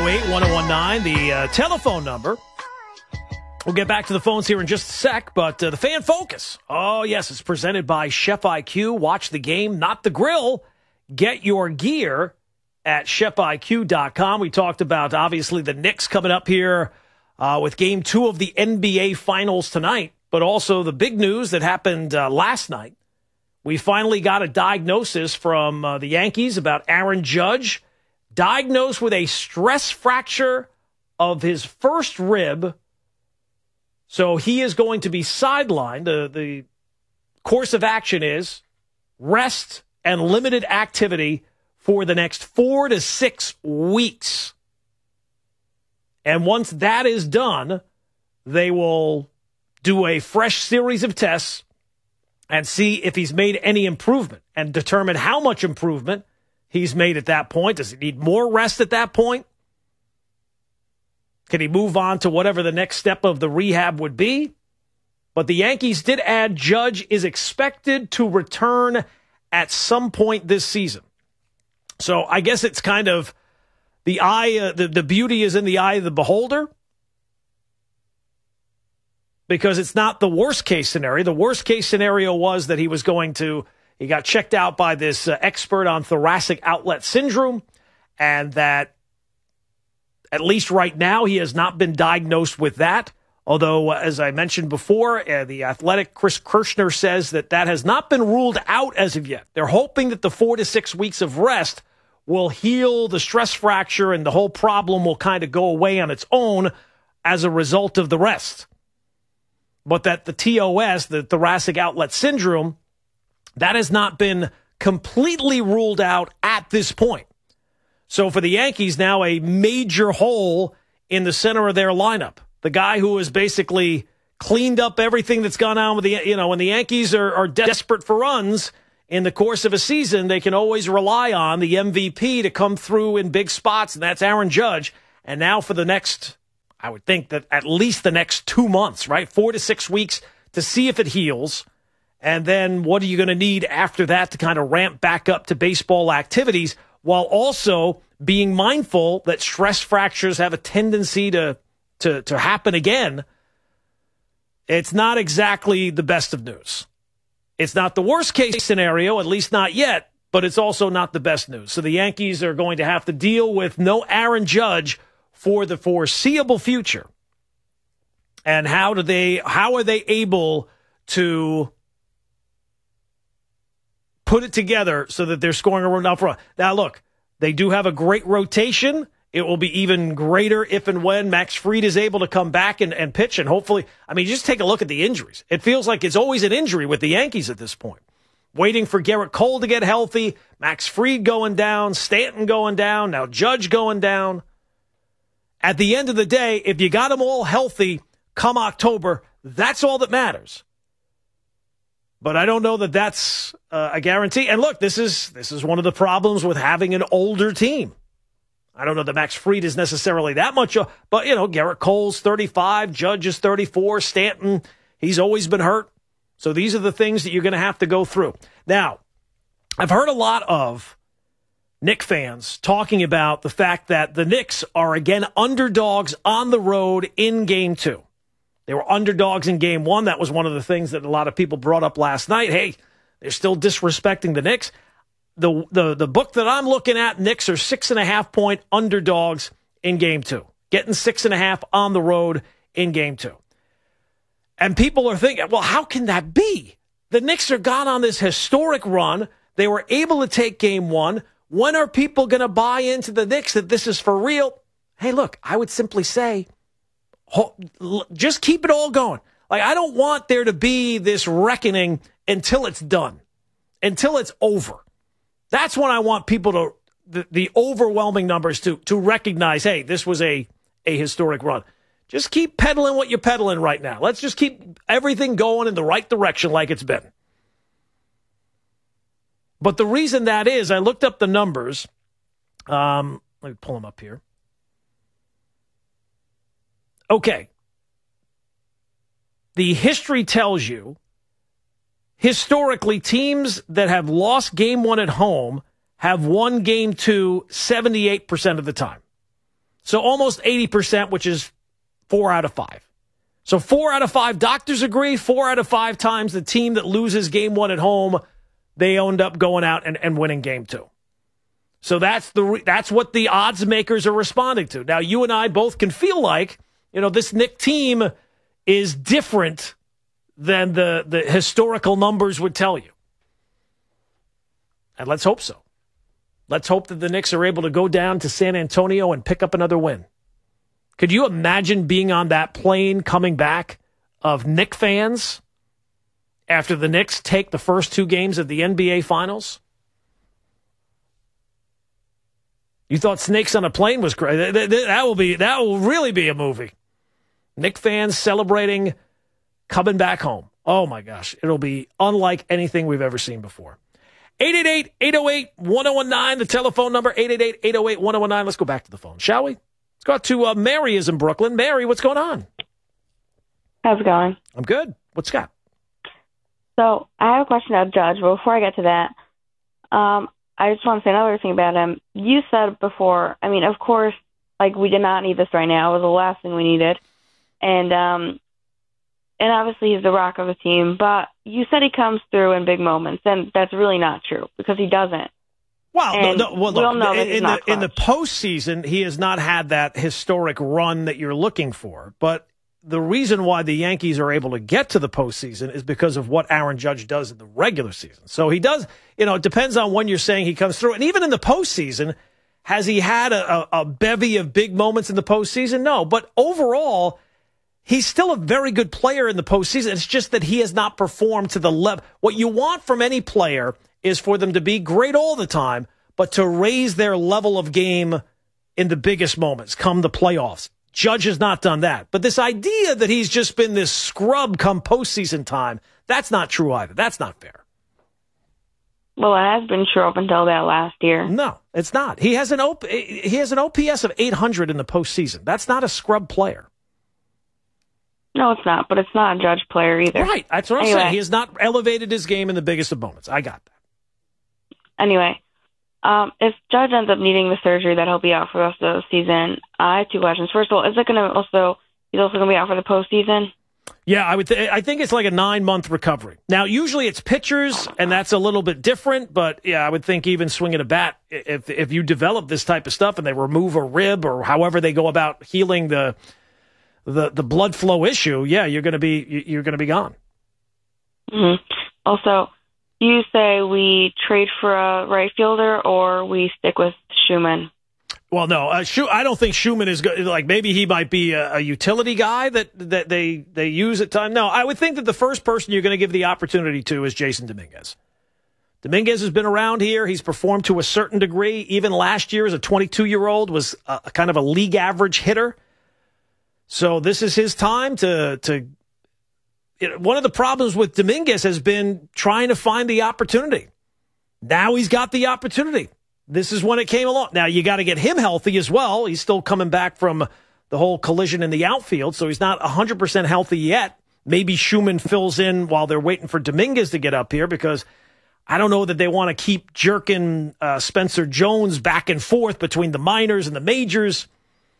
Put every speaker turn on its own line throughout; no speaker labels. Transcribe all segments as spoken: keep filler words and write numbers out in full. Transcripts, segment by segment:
eight, one oh one nine, the uh, telephone number. We'll get back to the phones here in just a sec, but uh, the Fan Focus. Oh, yes, it's presented by Chef I Q. Watch the game, not the grill. Get your gear at chef I Q dot com. We talked about, obviously, the Knicks coming up here uh, with game two of the N B A Finals tonight, but also the big news that happened uh, last night. We finally got a diagnosis from uh, the Yankees about Aaron Judge, diagnosed with a stress fracture of his first rib. So he is going to be sidelined. The, the course of action is rest and limited activity for the next four to six weeks. And once that is done, they will do a fresh series of tests and see if he's made any improvement and determine how much improvement he's made at that point. Does he need more rest at that point? Can he move on to whatever the next step of the rehab would be? But the Yankees did add Judge is expected to return at some point this season. So I guess it's kind of the eye, uh, the, the beauty is in the eye of the beholder, because it's not the worst case scenario. The worst case scenario was that he was going to, he got checked out by this uh, expert on thoracic outlet syndrome, and that at least right now, he has not been diagnosed with that. Although, uh, as I mentioned before, uh, the Athletic Chris Kirschner says that that has not been ruled out as of yet. They're hoping that the four to six weeks of rest will heal the stress fracture and the whole problem will kind of go away on its own as a result of the rest. But that the T O S, the thoracic outlet syndrome, that has not been completely ruled out at this point. So for the Yankees now, a major hole in the center of their lineup. The guy who has basically cleaned up everything that's gone on with the, you know, when the Yankees are, are desperate for runs in the course of a season, they can always rely on the M V P to come through in big spots, and that's Aaron Judge. And now for the next, I would think that at least the next two months, right? Four to six weeks to see if it heals. And then what are you going to need after that to kind of ramp back up to baseball activities, while also being mindful that stress fractures have a tendency to, to, to happen again. It's not exactly the best of news. It's not the worst case scenario, at least not yet, but it's also not the best news. So the Yankees are going to have to deal with no Aaron Judge for the foreseeable future. And how do they, how are they able to put it together so that they're scoring a run out front? Now, look, they do have a great rotation. It will be even greater if and when Max Fried is able to come back and, and pitch. And hopefully, I mean, just take a look at the injuries. It feels like it's always an injury with the Yankees at this point. Waiting for Garrett Cole to get healthy, Max Fried going down, Stanton going down, now Judge going down. At the end of the day, if you got them all healthy come October, that's all that matters. But I don't know that that's uh, a guarantee. And look, this is this is one of the problems with having an older team. I don't know that Max Fried is necessarily that much, uh, but, you know, Garrett Cole's thirty-five, Judge is thirty-four, Stanton, he's always been hurt. So these are the things that you're going to have to go through. Now, I've heard a lot of Knicks fans talking about the fact that the Knicks are, again, underdogs on the road in Game two. They were underdogs in Game one. That was one of the things that a lot of people brought up last night. Hey, they're still disrespecting the Knicks. The, the, the book that I'm looking at, Knicks are six and a half point underdogs in Game two. Getting six and a half on the road in Game two. And people are thinking, well, how can that be? The Knicks are gone on this historic run. They were able to take Game one. When are people going to buy into the Knicks that this is for real? Hey, look, I would simply say, just keep it all going. Like, I don't want there to be this reckoning until it's done, until it's over. That's when I want people to, the, the overwhelming numbers to, to recognize, hey, this was a, a historic run. Just keep peddling what you're peddling right now. Let's just keep everything going in the right direction like it's been. But the reason that is, I looked up the numbers. Um, let me pull them up here. Okay. The history tells you, historically, teams that have lost game one at home have won game two seventy-eight percent of the time. So almost eighty percent, which is four out of five. So four out of five doctors agree. Four out of five times the team that loses game one at home, they end up going out and, and winning game two. So that's the that's what the odds makers are responding to. Now, you and I both can feel like, you know, this Knick team is different than the, the historical numbers would tell you. And let's hope so. Let's hope that the Knicks are able to go down to San Antonio and pick up another win. Could you imagine being on that plane coming back of Knick fans after the Knicks take the first two games of the N B A Finals? You thought Snakes on a Plane was crazy. That, that, that will be that will really be a movie. Knick fans celebrating coming back home. Oh my gosh, it'll be unlike anything we've ever seen before. eight eight eight, eight oh eight, one oh one nine, the telephone number, eight eight eight, eight oh eight, one oh one nine. Let's go back to the phone, shall we? Let's go out to uh, Mary is in Brooklyn. Mary, what's going on?
How's it going?
I'm good. What's got?
So I have a question about Judge, but before I get to that, um, I just want to say another thing about him. You said before, I mean, of course, like, we did not need this right now. It was the last thing we needed. And, um, and obviously he's the rock of the team, but you said he comes through in big moments, and that's really not true because he doesn't.
Well, no, no, well,
we
look,
all know that he's
in,
not
the, in the postseason, he has not had that historic run that you're looking for. But the reason why the Yankees are able to get to the postseason is because of what Aaron Judge does in the regular season. So he does, you know, it depends on when you're saying he comes through. And even in the postseason, has he had a, a, a bevy of big moments in the postseason? No. But overall, he's still a very good player in the postseason. It's just that he has not performed to the level. What you want from any player is for them to be great all the time, but to raise their level of game in the biggest moments, come the playoffs. Judge has not done that. But this idea that he's just been this scrub come postseason time, that's not true either. That's not fair.
Well, it has been true up until that last year.
No, it's not. He has an O P, he has an O P S of eight hundred in the postseason. That's not a scrub player.
No, it's not, but it's not a Judge player either.
Right. That's what I'm
anyway.
saying. He has not elevated his game in the biggest of moments. I got that.
Anyway, um, if Judge ends up needing the surgery that he'll be out for the rest of the season, I have two questions. First of all, is it going to also, he's also going to be out for the postseason?
Yeah, I would. Th- I think it's like a nine-month recovery. Now, usually it's pitchers, and that's a little bit different. But yeah, I would think even swinging a bat, if if you develop this type of stuff and they remove a rib or however they go about healing the the the blood flow issue, yeah, you're going to be you're going to be gone.
Mm-hmm. Also, you say we trade for a right fielder or we stick with Schumann?
Well, no, uh, Schu- I don't think Schumann is good. Like, maybe he might be a, a utility guy that, that they, they use at times. No, I would think that the first person you're going to give the opportunity to is Jason Dominguez. Dominguez has been around here. He's performed to a certain degree. Even last year as a twenty-two-year-old was a, a kind of a league average hitter. So this is his time to, to, you know, one of the problems with Dominguez has been trying to find the opportunity. Now he's got the opportunity. This is when it came along. Now, you got to get him healthy as well. He's still coming back from the whole collision in the outfield, so he's not one hundred percent healthy yet. Maybe Schumann fills in while they're waiting for Dominguez to get up here, because I don't know that they want to keep jerking uh, Spencer Jones back and forth between the minors and the majors.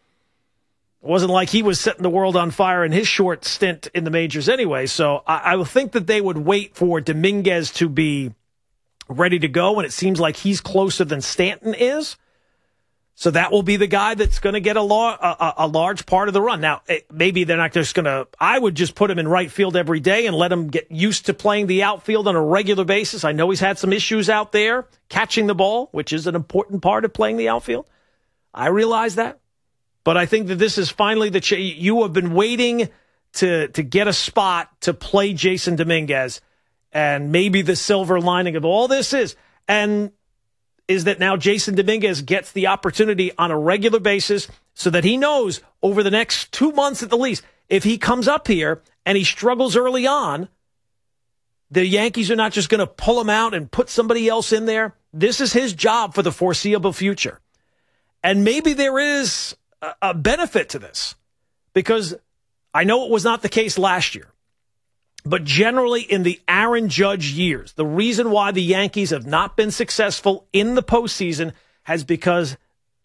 It wasn't like he was setting the world on fire in his short stint in the majors anyway, so I, I would think that they would wait for Dominguez to be ready to go, and it seems like he's closer than Stanton is. So that will be the guy that's going to get a, lo- a, a large part of the run. Now, it, maybe they're not just going to, I would just put him in right field every day and let him get used to playing the outfield on a regular basis. I know he's had some issues out there catching the ball, which is an important part of playing the outfield. I realize that. But I think that this is finally the, ch- you have been waiting to, to get a spot to play Jason Dominguez. And maybe the silver lining of all this is, and is that now Jason Dominguez gets the opportunity on a regular basis so that he knows over the next two months at the least, if he comes up here and he struggles early on, the Yankees are not just going to pull him out and put somebody else in there. This is his job for the foreseeable future. And maybe there is a, a benefit to this, because I know it was not the case last year. But generally in the Aaron Judge years, the reason why the Yankees have not been successful in the postseason has because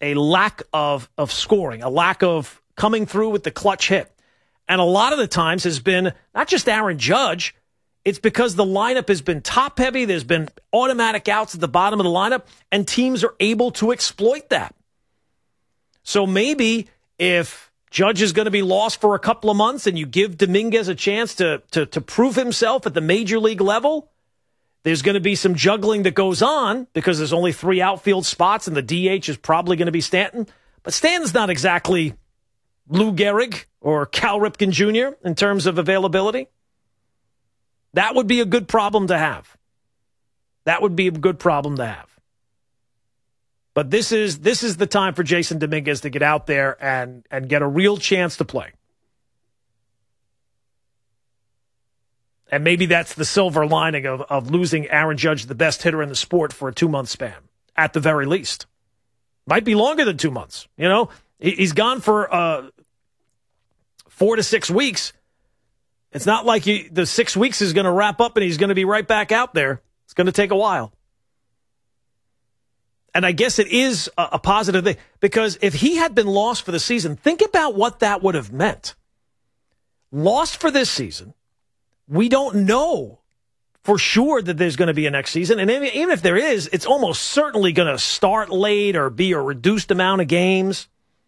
a lack of, of scoring, a lack of coming through with the clutch hit. And a lot of the times has been not just Aaron Judge, it's because the lineup has been top heavy. There's been automatic outs at the bottom of the lineup, and teams are able to exploit that. So maybe if Judge is going to be lost for a couple of months and you give Dominguez a chance to, to, to prove himself at the major league level, there's going to be some juggling that goes on because there's only three outfield spots and the D H is probably going to be Stanton. But Stanton's not exactly Lou Gehrig or Cal Ripken Junior in terms of availability. That would be a good problem to have. That would be a good problem to have. But this is this is the time for Jason Dominguez to get out there and, and get a real chance to play. And maybe that's the silver lining of, of losing Aaron Judge, the best hitter in the sport, for a two-month span, at the very least. Might be longer than two months. You know, he's gone for uh, four to six weeks. It's not like he, the six weeks is going to wrap up and he's going to be right back out there. It's going to take a while. And I guess it is a, a positive thing, because if he had been lost for the season, think about what that would have meant. Lost for this season. We don't know for sure that there's going to be a next season. And even if there is, it's almost certainly going to start late or be a reduced amount of games.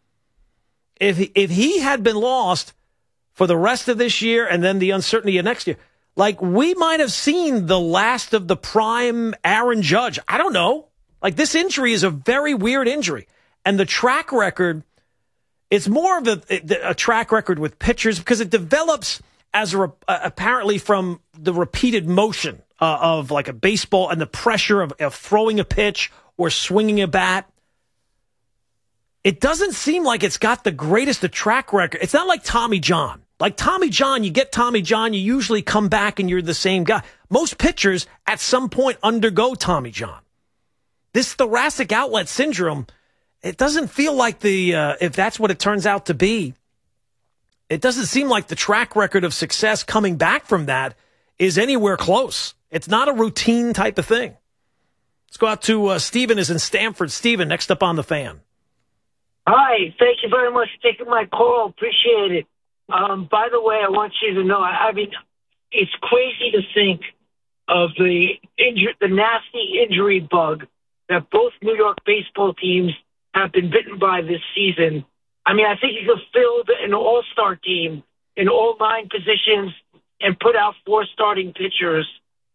If if he had been lost for the rest of this year and then the uncertainty of next year, like, we might have seen the last of the prime Aaron Judge. I don't know. Like, this injury is a very weird injury. And the track record, it's more of a, a track record with pitchers because it develops as a, uh, apparently from the repeated motion uh, of like a baseball and the pressure of, of throwing a pitch or swinging a bat. It doesn't seem like it's got the greatest of track record. It's not like Tommy John. Like Tommy John, you get Tommy John, you usually come back and you're the same guy. Most pitchers at some point undergo Tommy John. This thoracic outlet syndrome, it doesn't feel like the, uh, if that's what it turns out to be, it doesn't seem like the track record of success coming back from that is anywhere close. It's not a routine type of thing. Let's go out to uh, Steven is in Stamford. Steven, next up on the Fan.
Hi, thank you very much for taking my call. Appreciate it. Um, by the way, I want you to know, I, I mean, it's crazy to think of the injury, the nasty injury bug that both New York baseball teams have been bitten by this season. I mean, I think you could field an all-star team in all nine positions and put out four starting pitchers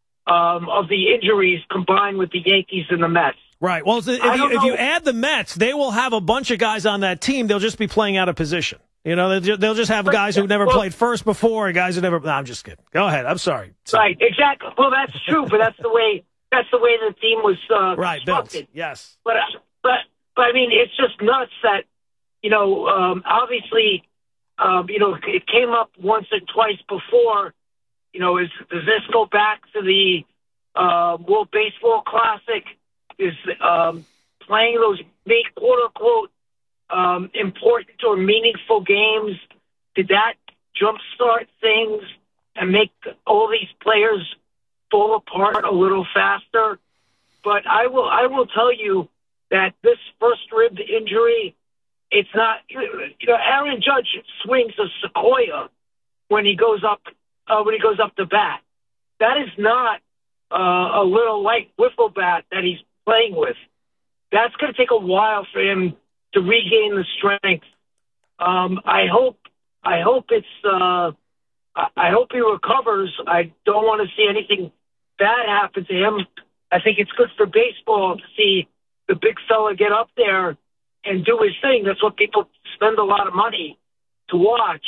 um, of the injuries combined with the Yankees and the Mets.
Right. Well, if you, if you add the Mets, they will have a bunch of guys on that team. They'll just be playing out of position. You know, they'll just have guys who never well, played first before and guys who never. No, I'm just kidding. Go ahead. I'm sorry. sorry.
Right. Exactly. Well, that's true, but that's the way. That's the way the team was uh,
right.
constructed.
Built. Yes.
But but but I mean, it's just nuts that you know. Um, obviously, um, you know, it came up once or twice before. You know, is does this go back to the uh, World Baseball Classic? Is um, playing those big quote unquote um, important or meaningful games? Did that jumpstart things and make all these players fall apart a little faster? But I will I will tell you that this first rib injury, it's not, you know, Aaron Judge swings a sequoia when he goes up uh, when he goes up the bat. That is not uh, a little light wiffle bat that he's playing with. That's going to take a while for him to regain the strength. Um, I hope I hope it's uh, I hope he recovers. I don't want to see anything bad happen to him. I think it's good for baseball to see the big fella get up there and do his thing. That's what people spend a lot of money to watch.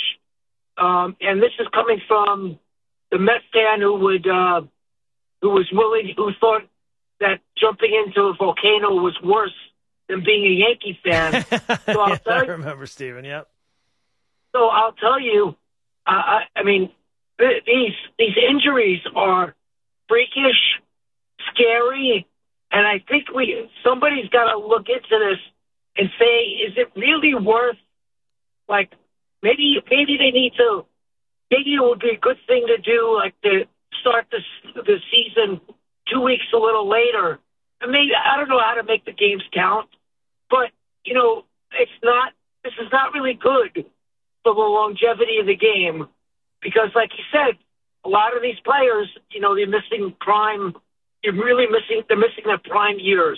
Um, and this is coming from the Mets fan who would uh, who was willing, who thought that jumping into a volcano was worse than being a Yankee fan. So I'll
yeah,
tell
I
you,
remember, Steven, yep.
So I'll tell you, uh, I, I mean, th- these these injuries are freakish, scary, and I think we somebody's got to look into this and say, is it really worth, like, maybe maybe they need to, maybe it would be a good thing to do, like, to start the, the season two weeks a little later. And maybe, I don't know how to make the games count, but you know, it's not, this is not really good for the longevity of the game because, like you said, a lot of these players, you know, they're missing prime, you're really missing, they're missing their prime years.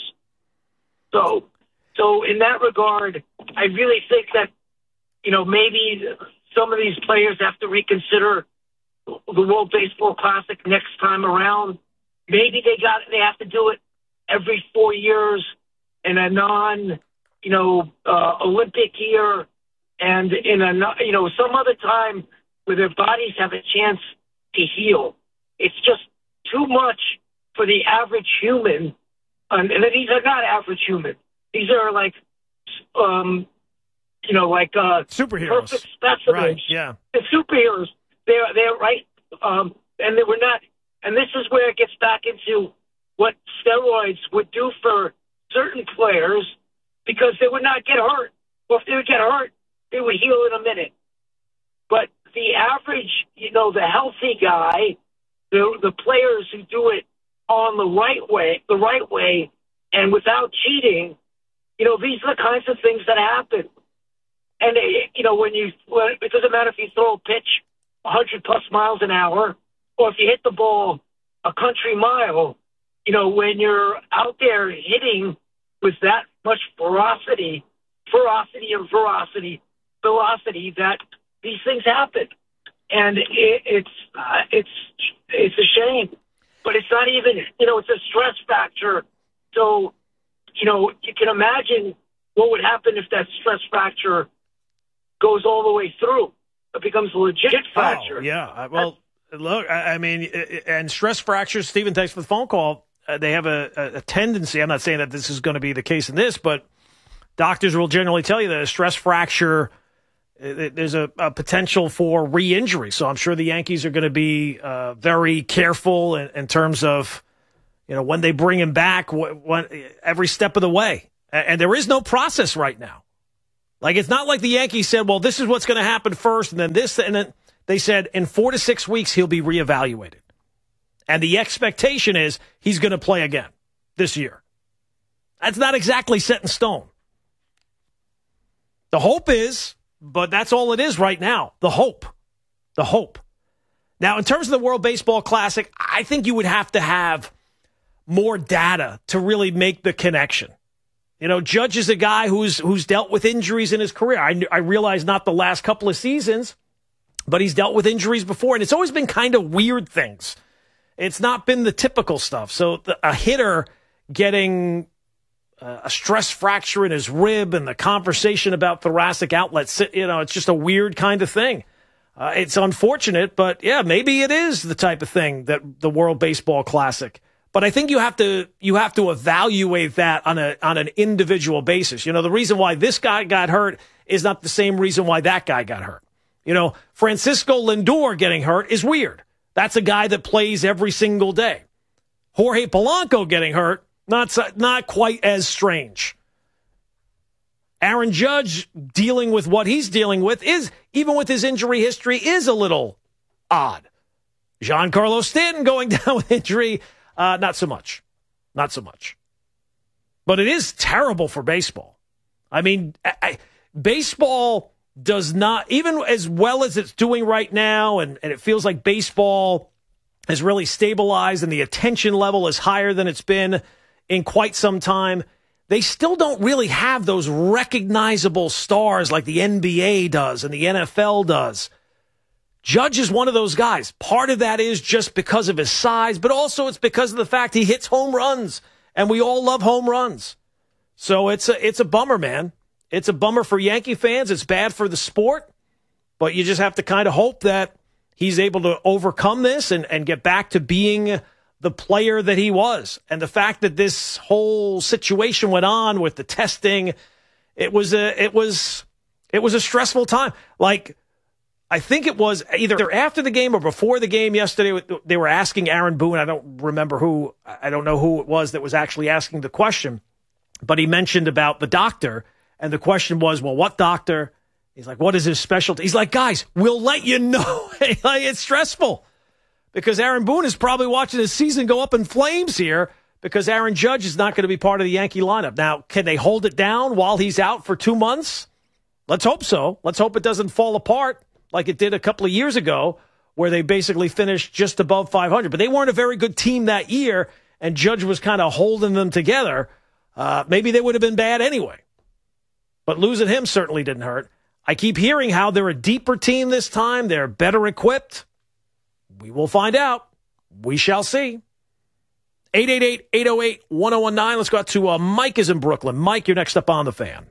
So, so in that regard, I really think that, you know, maybe some of these players have to reconsider the World Baseball Classic next time around. Maybe they got, they have to do it every four years in a non, you know, uh, Olympic year and in a, you know, some other time where their bodies have a chance to heal. It's just too much for the average human. And, and these are not average humans. These are like, um, you know, like uh,
superheroes.
Perfect specimens.
Right, yeah.
The superheroes. They're, they're right. Um, and they were not. And this is where it gets back into what steroids would do for certain players because they would not get hurt. Well, if they would get hurt, they would heal in a minute. But the average, you know, the healthy guy, the the players who do it on the right way, the right way, and without cheating, you know, these are the kinds of things that happen. And, you know, when you, well, it doesn't matter if you throw a pitch one hundred plus miles an hour or if you hit the ball a country mile, you know, when you're out there hitting with that much ferocity, ferocity and veracity, velocity, that these things happen. And it, it's, uh, it's, it's a shame, but it's not even, you know, it's a stress factor. So, you know, you can imagine what would happen if that stress factor goes all the way through. It becomes a legit fracture.
Oh, yeah. Well, That's, look, I, I mean, and stress fractures, Stephen, thanks for the phone call. Uh, they have a, a, a tendency, I'm not saying that this is going to be the case in this, but doctors will generally tell you that a stress fracture, uh, there's a, a potential for re-injury. So I'm sure the Yankees are going to be uh, very careful in, in terms of, you know, when they bring him back, when, when, every step of the way. And, and there is no process right now. Like, it's not like the Yankees said, well, this is what's going to happen first, and then this, and then they said in four to six weeks he'll be reevaluated. And the expectation is he's going to play again this year. That's not exactly set in stone. The hope is, but that's all it is right now, the hope. The hope. Now, in terms of the World Baseball Classic, I think you would have to have more data to really make the connection. You know, Judge is a guy who's who's dealt with injuries in his career. I, I realize not the last couple of seasons, but he's dealt with injuries before, and it's always been kind of weird things. It's not been the typical stuff. So the, a hitter getting uh, a stress fracture in his rib and the conversation about thoracic outlets, you know, it's just a weird kind of thing. Uh, it's unfortunate, but yeah, maybe it is the type of thing that the World Baseball Classic. But I think you have to you have to evaluate that on a on an individual basis. You know, the reason why this guy got hurt is not the same reason why that guy got hurt. You know, Francisco Lindor getting hurt is weird. That's a guy that plays every single day. Jorge Polanco getting hurt, not not quite as strange. Aaron Judge dealing with what he's dealing with is, even with his injury history, is a little odd. Giancarlo Stanton going down with injury. Uh, not so much. Not so much. But it is terrible for baseball. I mean, I, I, baseball does not, even as well as it's doing right now, and, and it feels like baseball has really stabilized and the attention level is higher than it's been in quite some time, they still don't really have those recognizable stars like the N B A does and the N F L does. Judge is one of those guys. Part of that is just because of his size, but also it's because of the fact he hits home runs, and we all love home runs. So it's a it's a bummer, man. It's a bummer for Yankee fans. It's bad for the sport, but you just have to kind of hope that he's able to overcome this and, and get back to being the player that he was. And the fact that this whole situation went on with the testing, it was a it was it was a stressful time. Like, I think it was either after the game or before the game yesterday, they were asking Aaron Boone. I don't remember who, I don't know who it was that was actually asking the question, but he mentioned about the doctor, and the question was, well, what doctor? He's like, what is his specialty? He's like, guys, we'll let you know. Like, it's stressful because Aaron Boone is probably watching his season go up in flames here because Aaron Judge is not going to be part of the Yankee lineup. Now, can they hold it down while he's out for two months? Let's hope so. Let's hope it doesn't fall apart like it did a couple of years ago where they basically finished just above five hundred. But they weren't a very good team that year, and Judge was kind of holding them together. Uh, maybe they would have been bad anyway. But losing him certainly didn't hurt. I keep hearing how they're a deeper team this time. They're better equipped. We will find out. We shall see. eight eight eight, eight oh eight, one oh one nine. Let's go out to uh, Mike is in Brooklyn. Mike, you're next up on the Fan.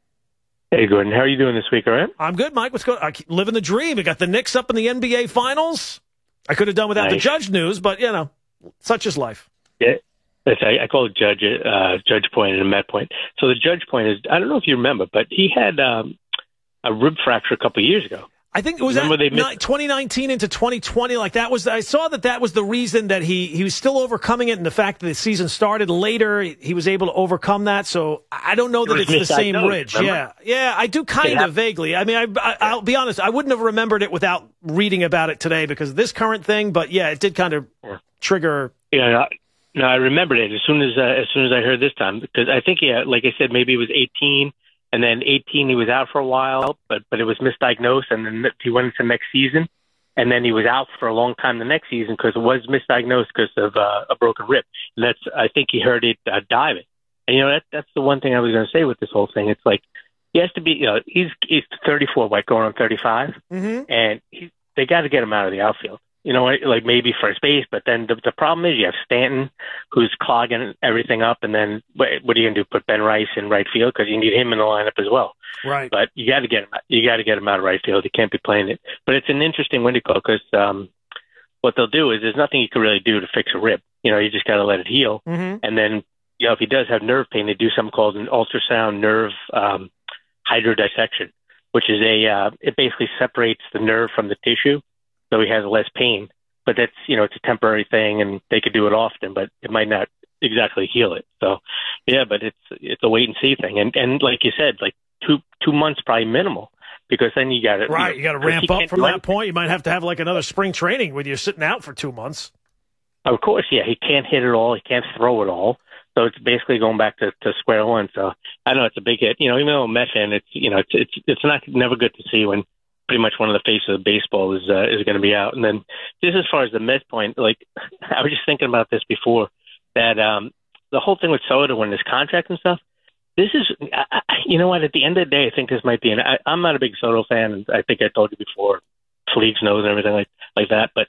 Hey, Gordon. How are you doing this week, all right?
I'm good, Mike. What's going on? I keep living the dream. We got the Knicks up in the N B A Finals. I could have done without nice. the Judge news, but, you know, such is life.
Yeah. I, I call it Judge uh, Judge point and Met point. So the Judge point is, I don't know if you remember, but he had um, a rib fracture a couple of years ago.
I think it was that missed- twenty nineteen into twenty twenty. Like that was, I saw that that was the reason that he, he was still overcoming it, and the fact that the season started later, he was able to overcome that. So I don't know that it it's the same ridge. Remember? Yeah, yeah, I do kind of vaguely. I mean, I, I, I'll be honest, I wouldn't have remembered it without reading about it today because of this current thing. But yeah, it did kind of trigger.
Yeah, no, I remembered it as soon as uh, as soon as I heard this time because I think yeah, like I said, maybe it was eighteen. And then eighteen, he was out for a while, but but it was misdiagnosed, and then he went into next season. And then he was out for a long time the next season because it was misdiagnosed because of uh, a broken rib. And that's I think he heard it uh, diving. And, you know, that, that's the one thing I was going to say with this whole thing. It's like he has to be, you know, he's, he's thirty-four, like going on thirty-five,
mm-hmm.
and he, they got to get him out of the outfield. You know, like maybe first base, but then the, the problem is you have Stanton, who's clogging everything up, and then what, what are you going to do? Put Ben Rice in right field because you need him in the lineup as well.
Right.
But you got to get him. You got to get him out of right field. He can't be playing it. But it's an interesting window call because um, what they'll do is there's nothing you can really do to fix a rib. You know, you just got to let it heal,
mm-hmm.
and then you know if he does have nerve pain, they do something called an ultrasound nerve um, hydrodissection, which is a uh, it basically separates the nerve from the tissue, so he has less pain. But that's, you know, it's a temporary thing, and they could do it often, but it might not exactly heal it. So, yeah, but it's it's a wait and see thing, and and like you said, like two two months probably minimal, because then you got to
right, you, know, you got to ramp up from that
anything.
point. You might have to have like another spring training when you're sitting out for two months.
Of course, yeah, he can't hit it all, he can't throw it all, so it's basically going back to, to square one. So I know it's a big hit, you know, even though I'm a Met fan, it's you know it's it's it's not never good to see when pretty much one of the faces of baseball is uh, is going to be out. And then just as far as the Mets point, like I was just thinking about this before, that um, the whole thing with Soto and his contract and stuff, this is, I, you know what, at the end of the day, I think this might be, an, I, I'm not a big Soto fan, and I think I told you before, Fleets knows and everything like, like that, but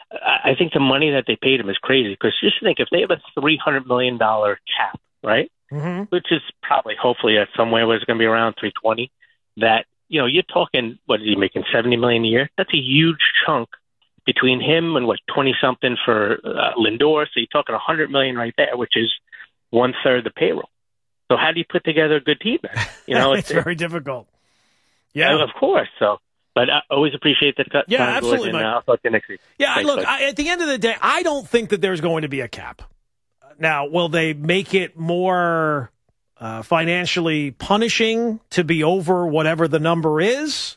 I think the money that they paid him is crazy, because just think, if they have a three hundred million dollars cap, right,
mm-hmm.
which is probably, hopefully, at somewhere where it's going to be around three twenty, that, you know, you're talking, what is he making, seventy million dollars a year? That's a huge chunk between him and, what, twenty-something for uh, Lindor. So you're talking one hundred million dollars right there, which is one-third the payroll. So how do you put together a good team then? You know,
it's, it's very difficult. Yeah.
Of course. So, but I always appreciate that. Cut,
yeah, absolutely.
And I'll talk to you next week.
Yeah,
Thanks,
look, I, at the end of the day, I don't think that there's going to be a cap. Now, will they make it more Uh, financially punishing to be over whatever the number is?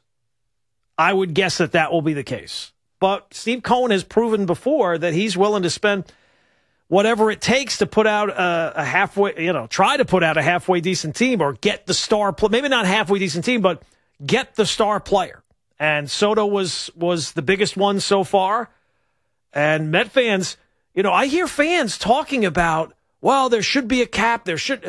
I would guess that that will be the case. But Steve Cohen has proven before that he's willing to spend whatever it takes to put out a, a halfway, you know, try to put out a halfway decent team, or get the star, pl- maybe not halfway decent team, but get the star player. And Soto was was the biggest one so far. And Met fans, you know, I hear fans talking about, well, there should be a cap. There should.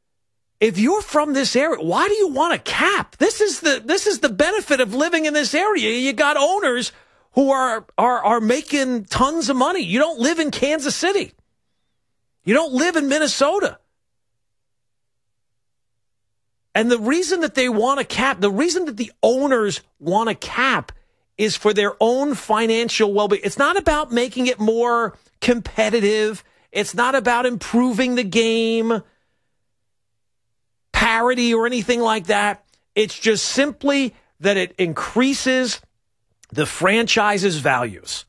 If you're from this area, why do you want a cap? This is the this is the benefit of living in this area. You got owners who are are are making tons of money. You don't live in Kansas City. You don't live in Minnesota. And the reason that they want a cap, the reason that the owners want a cap, is for their own financial well-being. It's not about making it more competitive. It's not about improving the game, parity, or anything like that. It's just simply that it increases the franchise's values.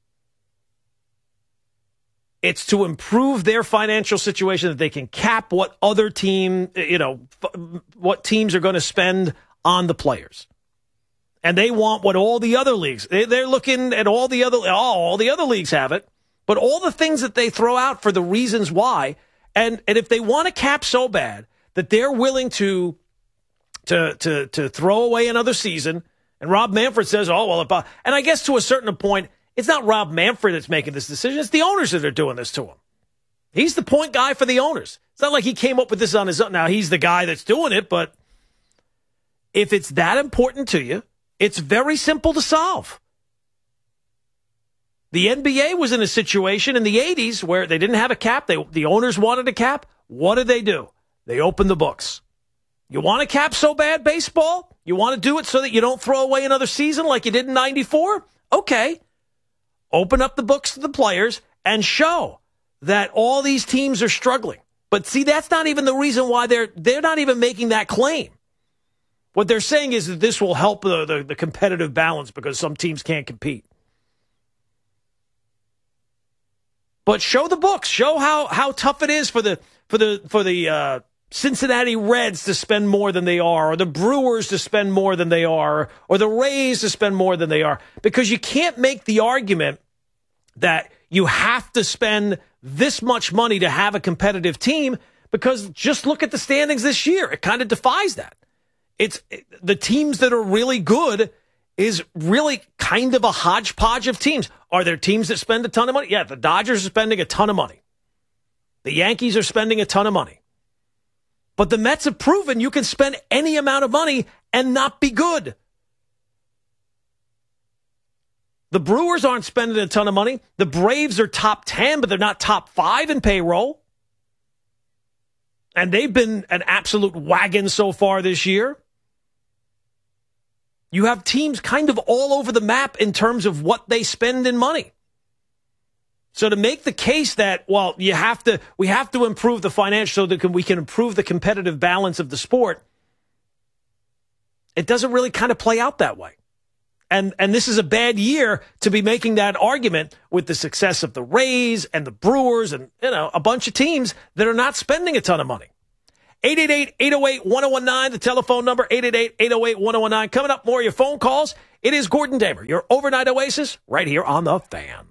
It's to improve their financial situation, that they can cap what other team, you know, what teams are going to spend on the players. And they want what all the other leagues, they, they're looking at all the other, oh, all the other leagues have it. But all the things that they throw out for the reasons why, and, and if they want a cap so bad that they're willing to, to, to, to throw away another season, and Rob Manfred says, oh, well, if I, and I guess to a certain point, it's not Rob Manfred that's making this decision. It's the owners that are doing this to him. He's the point guy for the owners. It's not like he came up with this on his own. Now, he's the guy that's doing it, but if it's that important to you, it's very simple to solve. The N B A was in a situation in the eighties where they didn't have a cap. They, the owners wanted a cap. What did they do? They opened the books. You want a cap so bad, baseball? You want to do it so that you don't throw away another season like you did in ninety-four? Okay. Open up the books to the players and show that all these teams are struggling. But see, that's not even the reason why they're they're not even making that claim. What they're saying is that this will help the, the, the competitive balance because some teams can't compete. But show the books. Show how, how tough it is for the for the for the uh, Cincinnati Reds to spend more than they are, or the Brewers to spend more than they are, or the Rays to spend more than they are. Because you can't make the argument that you have to spend this much money to have a competitive team, because just look at the standings this year. It kind of defies that. It's the teams that are really good is really kind of a hodgepodge of teams. Are there teams that spend a ton of money? Yeah, the Dodgers are spending a ton of money. The Yankees are spending a ton of money. But the Mets have proven you can spend any amount of money and not be good. The Brewers aren't spending a ton of money. The Braves are top ten, but they're not top five in payroll. And they've been an absolute wagon so far this year. You have teams kind of all over the map in terms of what they spend in money. So to make the case that, well, you have to, we have to improve the financial so that we can improve the competitive balance of the sport, it doesn't really kind of play out that way. And and this is a bad year to be making that argument with the success of the Rays and the Brewers and, you know, a bunch of teams that are not spending a ton of money. eight eight eight, eight oh eight, one oh one nine, the telephone number, eight eight eight, eight oh eight, one oh one nine. Coming up, more of your phone calls. It is Gordon Damer, your overnight oasis, right here on The Fan.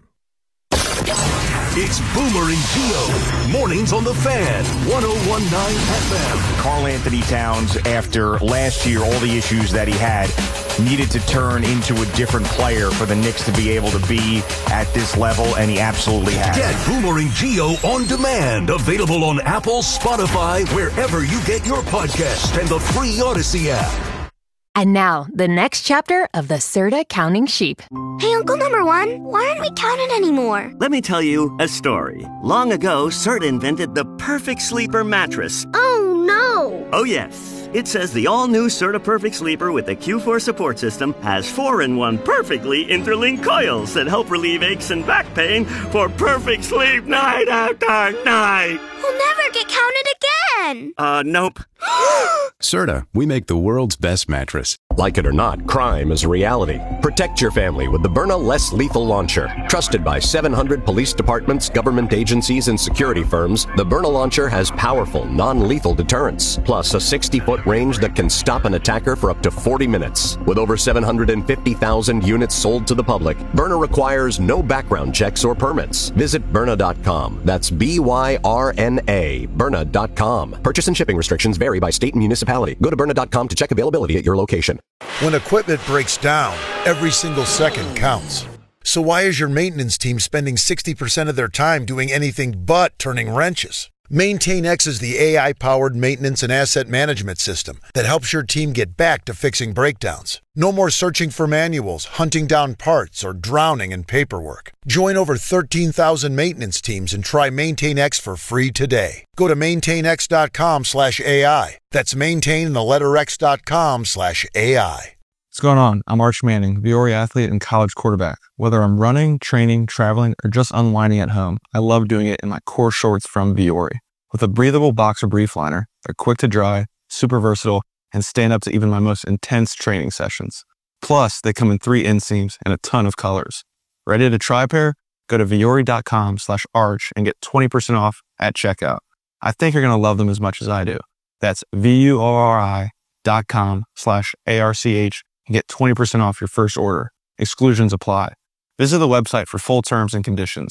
It's Boomer and Gio. Mornings on The Fan, one oh one point nine F M.
Karl Anthony Towns, after last year, all the issues that he had, needed to turn into a different player for the Knicks to be able to be at this level, and he absolutely has.
Get Boomer and Gio on demand. Available on Apple, Spotify, wherever you get your podcasts, and the free Odyssey app.
And now, the next chapter of the Serta Counting Sheep.
Hey, Uncle Number One, why aren't we counting anymore?
Let me tell you a story. Long ago, Serta invented the perfect sleeper mattress.
Oh, no.
Oh, yes. It says the all-new Serta Perfect Sleeper with the Q four support system has four in one perfectly interlinked coils that help relieve aches and back pain for perfect sleep night after night.
We'll never get counted again.
Uh, nope.
Serta, we make the world's best mattress.
Like it or not, crime is a reality. Protect your family with the Byrna Less Lethal Launcher. Trusted by seven hundred police departments, government agencies, and security firms, the Byrna Launcher has powerful, non-lethal deterrence, plus a sixty-foot range that can stop an attacker for up to forty minutes. With over seven hundred fifty thousand units sold to the public, Byrna requires no background checks or permits. Visit Byrna dot com. That's B Y R N A, Byrna dot com. Purchase and shipping restrictions vary by state and municipality. Go to Byrna dot com to check availability at your location.
When equipment breaks down, every single second counts. So why is your maintenance team spending sixty percent of their time doing anything but turning wrenches? MaintainX is the A I-powered maintenance and asset management system that helps your team get back to fixing breakdowns. No more searching for manuals, hunting down parts, or drowning in paperwork. Join over thirteen thousand maintenance teams and try MaintainX for free today. Go to maintainx.com slash AI. That's maintain and the letter x.com slash AI.
What's going on? I'm Arch Manning, Viore athlete and college quarterback. Whether I'm running, training, traveling, or just unwinding at home, I love doing it in my core shorts from Viore. With a breathable boxer brief liner, they're quick to dry, super versatile, and stand up to even my most intense training sessions. Plus, they come in three inseams and a ton of colors. Ready to try a pair? Go to Viore.com slash arch and get twenty percent off at checkout. I think you're going to love them as much as I do. That's V-U-O-R-I dot com slash A-R-C-H and get twenty percent off your first order. Exclusions apply. Visit the website for full terms and conditions.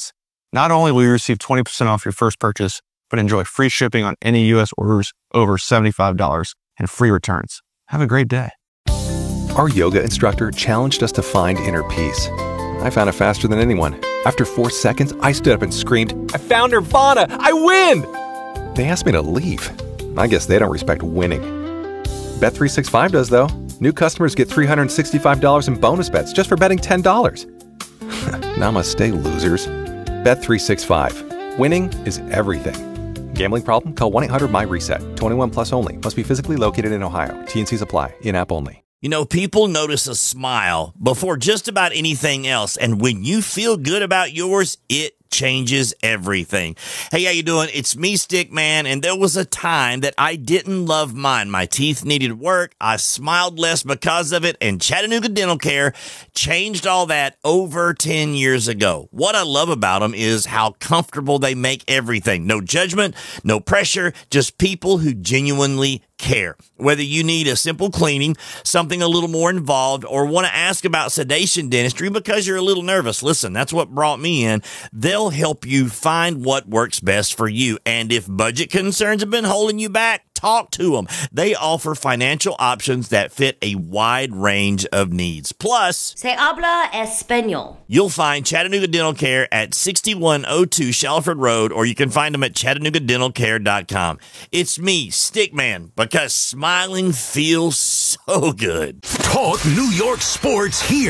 Not only will you receive twenty percent off your first purchase, but enjoy free shipping on any U S orders over seventy-five dollars and free returns. Have a great day.
Our yoga instructor challenged us to find inner peace. I found it faster than anyone. After four seconds, I stood up and screamed, "I found Nirvana! I win!" They asked me to leave. I guess they don't respect winning. Bet three sixty-five does, though. New customers get three hundred sixty-five dollars in bonus bets just for betting ten dollars. Namaste, losers. Bet three sixty-five. Winning is everything. Gambling problem? Call one eight hundred my reset. twenty-one plus only. Must be physically located in Ohio. T and Cs apply. In-app only.
You know, people notice a smile before just about anything else. And when you feel good about yours, it changes everything. Hey, how you doing? It's me, Stickman, and there was a time that I didn't love mine. My teeth needed work. I smiled less because of it, and Chattanooga Dental Care changed all that over ten years ago. What I love about them is how comfortable they make everything. No judgment, no pressure, just people who genuinely care. Whether you need a simple cleaning, something a little more involved, or want to ask about sedation dentistry because you're a little nervous, listen, that's what brought me in. They'll help you find what works best for you. And if budget concerns have been holding you back, talk to them. They offer financial options that fit a wide range of needs. Plus,
Se habla español.
You'll find Chattanooga Dental Care at sixty-one oh two Shalford Road, or you can find them at chattanooga dental care dot com. It's me, Stickman, because smiling feels so good.
Talk New York sports here.